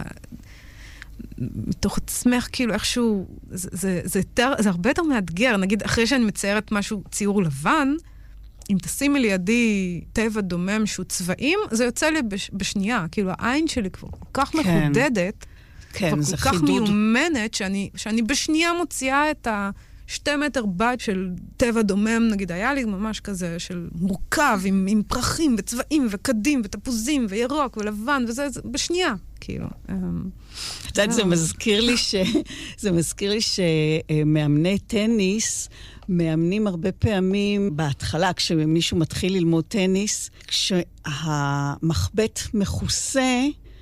מתוך עצמך, כאילו איכשהו, זה, זה, זה, יותר, זה הרבה יותר מאתגר. נגיד, אחרי שאני מציירת משהו, ציור לבן, אם תשימי לידי טבע דומם שהוא צבעים, זה יוצא לי בש, בשנייה. כאילו, העין שלי כבר כל כך כן. מחודדת, כן, כבר זה כל כך חידוד. מיומנת, שאני, שאני בשנייה מוציאה את ה... שתי מטר בת של טבע דומם, נגיד, היה לי ממש כזה של מורכב, עם, עם פרחים וצבעים וקדים ותפוזים וירוק ולבן, וזה זה, בשנייה, כאילו. את יודעת, זה מזכיר לי ש... זה מזכיר לי שמאמני טניס מאמנים הרבה פעמים בהתחלה, כשמישהו מתחיל ללמוד טניס, כשהמחבט מכוסה,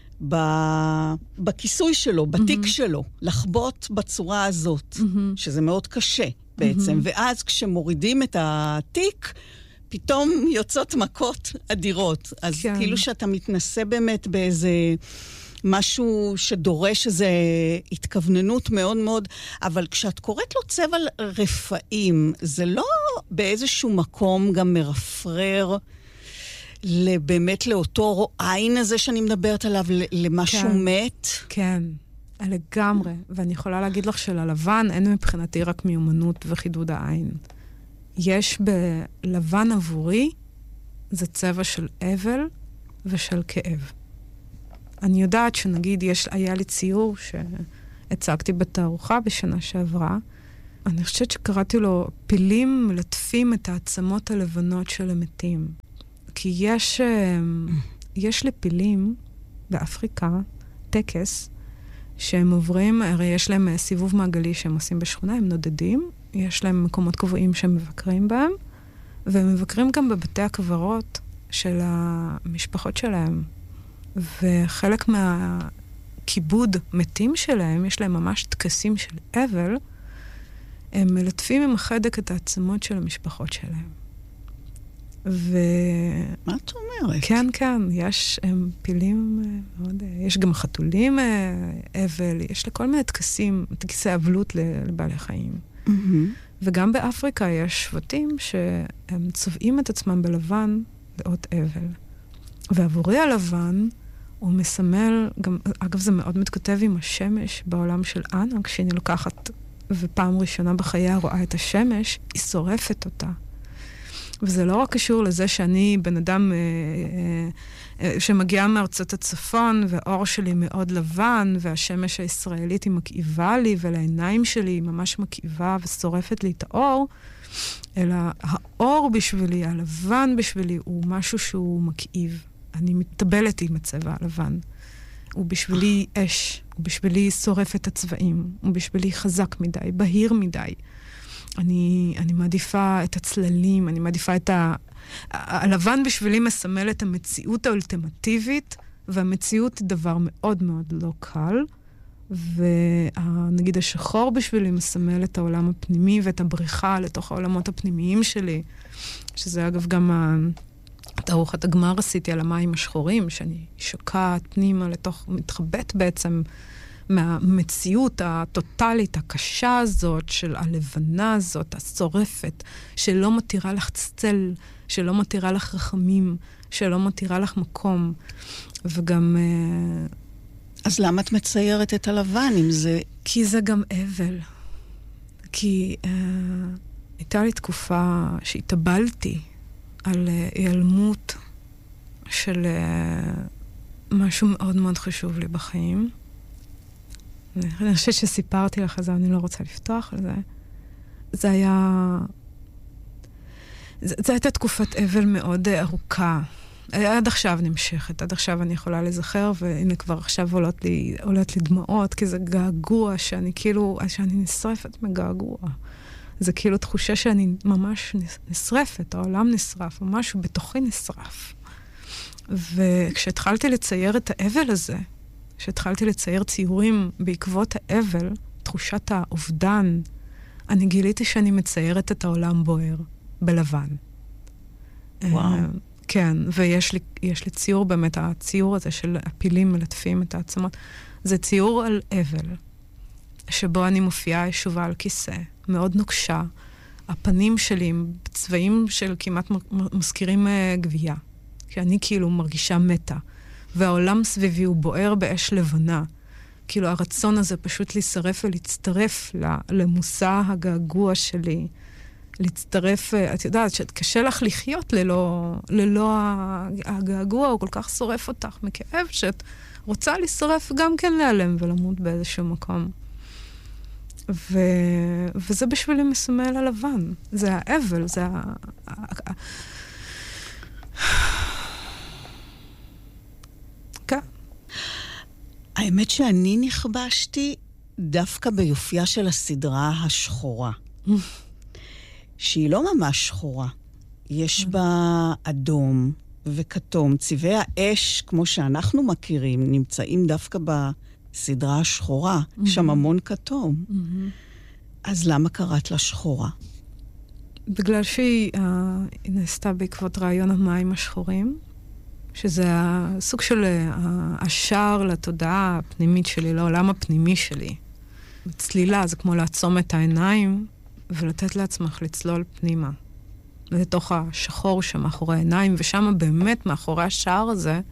בכיסוי שלו, בתיק mm-hmm. שלו, לחבוט בצורה הזאת, mm-hmm. שזה מאוד קשה בעצם. Mm-hmm. ואז כשמורידים את התיק, פתאום יוצאות מכות אדירות. אז כן. כאילו שאתה מתנסה באמת באיזה משהו שדורש איזו התכווננות מאוד מאוד, אבל כשאת קוראת לו צבע רפאים, זה לא באיזשהו מקום גם מרפרר, באמת לאותו עין הזה שאני מדברת עליו, למשהו כן, מת? כן, לגמרי. ואני יכולה להגיד לך שללבן אין מבחינתי רק מיומנות וחידוד העין. יש בלבן עבורי, זה צבע של אבל ושל כאב. אני יודעת שנגיד, יש, היה לי ציור שהצגתי בתערוכה בשנה שעברה, אני חושבת שקראתי לו, פילים מלטפים את העצמות הלבנות של המתים. כי יש, יש לפילים באפריקה, טקס, שהם עוברים, הרי יש להם סיבוב מעגלי שהם עושים בשכונה, הם נודדים, יש להם מקומות קבועים שהם מבקרים בהם, והם מבקרים גם בבתי הקברות של המשפחות שלהם. וחלק מהכיבוד מתים שלהם, יש להם ממש טקסים של אבל, הם מלטפים עם החדק את העצמות של המשפחות שלהם. ו... מה את אומרת? כן, כן, יש הם פילים מאוד... יש גם חתולים אבל, יש לכל מיני טקסים, טקסי אבלות לבעלי חיים. Mm-hmm. וגם באפריקה יש שבטים שהם צובעים את עצמם בלבן לאות אבל. ועבורי הלבן הוא מסמל, גם, אגב זה מאוד מתכתב עם השמש בעולם של אנה, כשאני לוקחת ופעם ראשונה בחייה רואה את השמש, היא שורפת אותה. וזה לא רק קשור לזה שאני בן אדם אה, אה, שמגיע מארצות הצפון, והאור שלי מאוד לבן, והשמש הישראלית היא מכאיבה לי, ולעיניים שלי היא ממש מכאיבה ושורפת לי את האור, אלא האור בשבילי, הלבן בשבילי, הוא משהו שהוא מכאיב. אני מתאבלת עם הצבע הלבן. הוא בשבילי אש, הוא בשבילי שורף את הצבעים, הוא בשבילי חזק מדי, בהיר מדי. אני, אני מעדיפה את הצללים, אני מעדיפה את ה... הלבן בשבילי מסמל את המציאות האולטימטיבית, והמציאות היא דבר מאוד מאוד לא קל, ונגיד השחור בשבילי מסמל את העולם הפנימי, ואת הבריחה לתוך העולמות הפנימיים שלי, שזה אגב גם תערוכת הגמר עשיתי על המים השחורים, שאני שוקעת פנימה לתוך, מתחבאת בעצם מהמציאות הטוטלית, הקשה הזאת, של הלבנה הזאת, השורפת, שלא מתירה לך צל, שלא מתירה לך רחמים, שלא מתירה לך מקום. וגם... אז למה את מציירת את הלבן אם זה... כי זה גם אבל. כי uh, הייתה לי תקופה שהתאבלתי על uh, היעלמות של uh, משהו מאוד מאוד חשוב לי בחיים. אני חושבת שסיפרתי לך זה, אני לא רוצה לפתוח על זה. זה היה... זו הייתה תקופת אבל מאוד uh, ארוכה. עד עכשיו נמשכת, עד עכשיו אני יכולה לזכר, והנה כבר עכשיו עולות לי, עולות לי דמעות, כי זה געגוע שאני כאילו, שאני נשרפת מגעגוע. זה כאילו תחושה שאני ממש נשרפת, העולם נשרף, משהו בתוכי נשרף. וכשהתחלתי לצייר את האבל הזה, כשהתחלתי לצייר ציורים בעקבות האבל, תחושת האובדן, אני גיליתי שאני מציירת את העולם בוער, בלבן. וואו. כן, ויש לי, יש לי ציור באמת, הציור הזה של הפילים מלטפים את העצמות, זה ציור על אבל, שבו אני מופיעה ישובה על כיסא, מאוד נוקשה, הפנים שלי עם צבעים של כמעט מזכירים uh, גבייה, כי אני כאילו מרגישה מתה, והעולם סביבי הוא בוער באש לבנה, כאילו הרצון הזה פשוט להישרף ולהצטרף למושא הגעגוע שלי, להצטרף, את יודעת, שקשה לך לחיות ללא, ללא הגעגוע, הוא כל כך שורף אותך מכאב, שאת רוצה לשרף גם כן להיעלם ולמות באיזשהו מקום. ו... וזה בשבילי מסמל הלבן. זה האבל, זה ה... כן. האמת שאני נכבשתי דווקא ביופייה של הסדרה השחורה. שהיא לא ממש שחורה. יש בה אדום וכתום. צבעי האש, כמו שאנחנו מכירים, נמצאים דווקא בסדרה השחורה. יש שם המון כתום. אז למה קראת לה שחורה? בגלל שהיא נעשתה בעקבות רעיון המים השחורים, שזה הסוג של השער לתודעה הפנימית שלי, לעולם הפנימי שלי. צלילה זה כמו לעצום את העיניים, ולתת לעצמך לצלול פנימה. לתוך השחור שמאחורי העיניים, ושם באמת מאחורי השער הזה,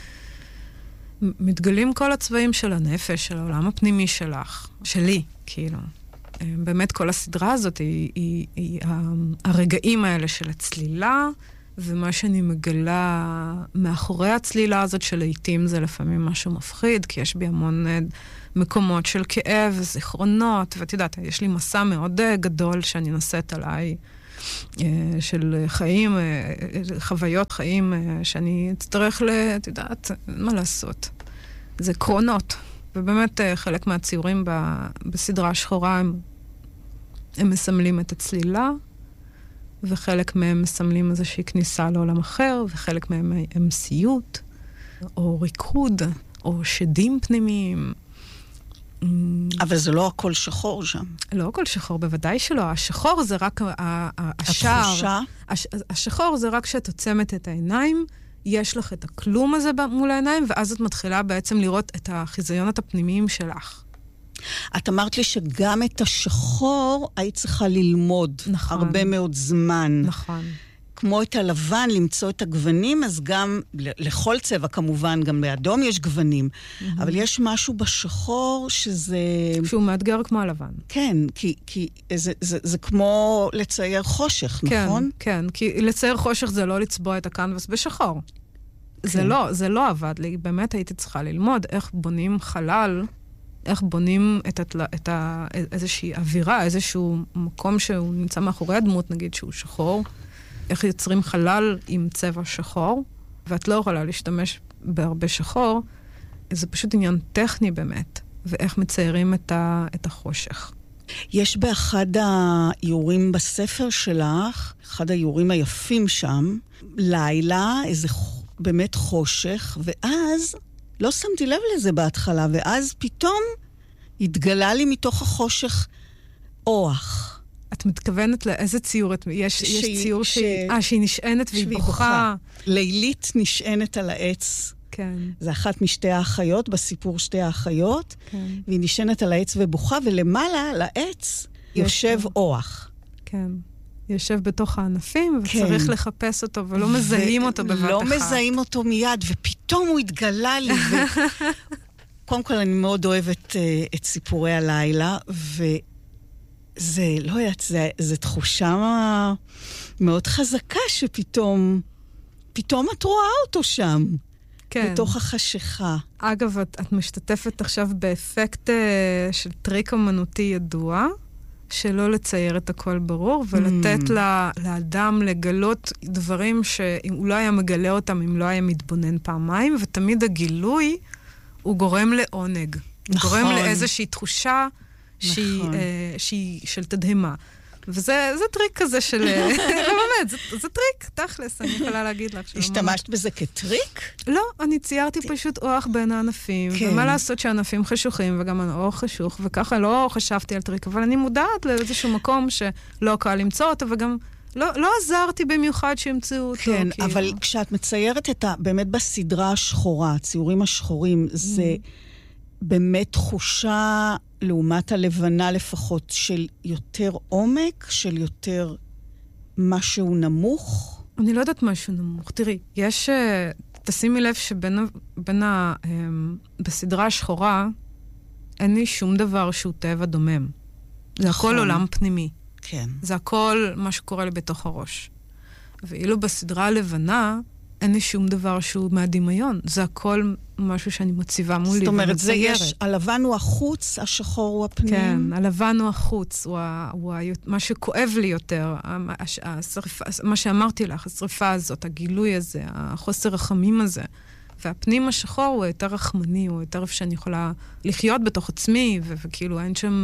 מתגלים כל הצבעים של הנפש, של העולם הפנימי שלך, שלי, כאילו. באמת כל הסדרה הזאת היא, היא, היא הרגעים האלה של הצלילה, ומה שאני מגלה מאחורי הצלילה הזאת שלעיתים זה לפעמים משהו מפחיד, כי יש בי המון מקומות של כאב וזיכרונות, ואת יודעת, יש לי מסע מאוד גדול שאני נושאת עליי, של חיים, חוויות חיים, שאני אצטרך, את יודעת, מה לעשות. זה קרונות. ובאמת חלק מהציורים בסדרה השחורה הם, הם מסמלים את הצלילה, וחלק מהם מסמלים איזושהי כניסה לעולם אחר, וחלק מהם הם סיוט, או ריקוד, או שדים פנימיים. אבל זה לא הכל שחור שם. לא הכל שחור, בוודאי שלא. השחור זה רק השער. התחושה? השחור זה רק שאת עוצמת את העיניים, יש לך את הכלום הזה מול העיניים, ואז את מתחילה בעצם לראות את החיזיונות הפנימיים שלך. את אמרת לי שגם את השחור היית צריכה ללמוד. נכון. הרבה מאוד זמן. נכון. כמו את הלבן, למצוא את הגוונים, אז גם, לכל צבע כמובן, גם באדום יש גוונים. Mm-hmm. אבל יש משהו בשחור שזה... שהוא מאתגר כמו הלבן. כן, כי, כי זה, זה, זה כמו לצייר חושך, כן, נכון? כן, כי לצייר חושך זה לא לצבוע את הקנבס בשחור. כן. זה לא, זה לא עבד לי. באמת הייתי צריכה ללמוד איך בונים חלל, איך בונים את, התל... את ה... איזושהי אווירה, איזשהו מקום שהוא נמצא מאחורי הדמות, נגיד שהוא שחור. איך יוצרים חלל עם צבע שחור, ואת לא יכולה להשתמש בהרבה שחור, זה פשוט עניין טכני באמת, ואיך מציירים את, ה... את החושך. יש באחד האיורים בספר שלך, אחד האיורים היפים שם, לילה, איזה באמת חושך, ואז... לא שמתי לב לזה בהתחלה, ואז פתאום התגלה לי מתוך החושך אוח. את מתכוונת לאיזה ציור? יש, יש ציור ש... ש... 아, שהיא נשענת והיא בוכה. לילית נשענת על העץ, כן. זה אחת משתי האחיות, בסיפור שתי האחיות, כן. והיא נשענת על העץ ובוכה, ולמעלה, לעץ, יושב אוח. כן. יושב בתוך הענפים, וצריך כן. לחפש אותו, ולא מזהים אותו בבת לא אחת. לא מזהים אותו מיד, ופתאום הוא התגלה לי. ו... קודם כל, אני מאוד אוהבת uh, את סיפורי הלילה, וזה, לא יודעת, זה, זה תחושה מאוד חזקה, שפתאום, פתאום את רואה אותו שם. כן. בתוך החשיכה. אגב, את, את משתתפת עכשיו באפקט uh, של טריק אמנותי ידוע, שלא לצייר את הכל ברור, ולתת mm. לה, לאדם לגלות דברים שהוא לא היה מגלה אותם אם לא היה מתבונן פעמיים, ותמיד הגילוי הוא גורם לעונג. נכון. הוא גורם לאיזושהי תחושה נכון. שהיא, אה, שהיא של תדהמה. וזה זה טריק כזה של... לא באמת, זה, זה טריק, תכלס, אני יכולה להגיד לך. השתמשת בזה כטריק? לא, אני ציירתי פשוט אוח בין הענפים, כן. ומה לעשות שהענפים חשוכים, וגם האוח חשוך, וככה לא חשבתי על טריק, אבל אני מודעת לאיזשהו מקום שלא קל למצוא אותו, וגם לא, לא עזרתי במיוחד שימצאו אותו. כן, כאילו. אבל כשאת מציירת את ה... באמת בסדרה השחורה, הציורים השחורים, זה באמת תחושה... לעומת הלבנה לפחות, של יותר עומק, של יותר משהו נמוך? אני לא יודעת משהו נמוך. תראי, יש... תשימי לב שבין בין ה, בסדרה השחורה, אין לי שום דבר שהוא טבע דומם. זה הכל עולם פנימי. כן. זה הכל מה שקורה לי בתוך הראש. ואילו בסדרה הלבנה, אין לי שום דבר שהוא מהדמיון. זה הכל משהו שאני מציבה מולי ומציירת. זאת אומרת, זה יש, הלבן הוא החוץ, השחור הוא הפנים. כן, הלבן הוא החוץ, הוא, הוא, מה שכואב לי יותר, השריפה, מה שאמרתי לך, השריפה הזאת, הגילוי הזה, החוסר רחמים הזה. והפנים השחור הוא יותר רחמני, הוא יותר איפה שאני יכולה לחיות בתוך עצמי, ו- וכאילו אין שם,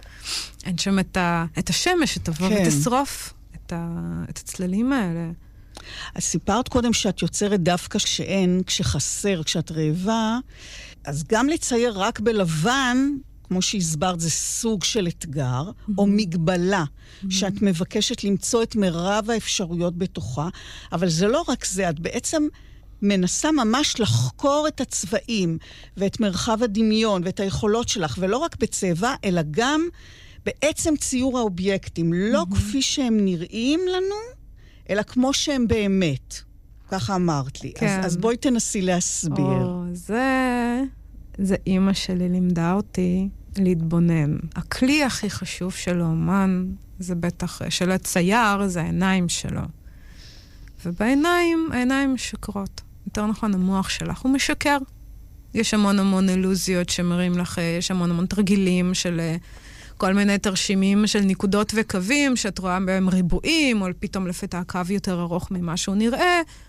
אין שם את, ה- את השמש שתבוא כן. ותשרוף את, ה- את הצללים האלה. אז סיפרת קודם שאת יוצרת דווקא כשאין, כשחסר, כשאת רעבה, אז גם לצייר רק בלבן, כמו שהסברת, זה סוג של אתגר, mm-hmm. או מגבלה, mm-hmm. שאת מבקשת למצוא את מרב האפשרויות בתוכה, אבל זה לא רק זה, את בעצם מנסה ממש לחקור את הצבעים, ואת מרחב הדמיון, ואת היכולות שלך, ולא רק בצבע, אלא גם בעצם ציור האובייקטים, לא mm-hmm. כפי שהם נראים לנו, אלא כמו שהם באמת. ככה אמרת לי. כן. אז, אז בואי תנסי להסביר. או, זה... זה אימא שלי לימדה אותי להתבונן. הכלי הכי חשוב של האומן, זה בטח, של הצייר, זה העיניים שלו. ובעיניים, העיניים משקרות. יותר נכון, המוח שלך הוא משקר. יש המון המון אלוזיות שמראים לך, יש המון המון תרגילים של... כל מיני תרשימים של נקודות וקווים, שאת רואה בהם ריבועים, או פתאום לפתע הקו יותר ארוך ממה שהוא נראה,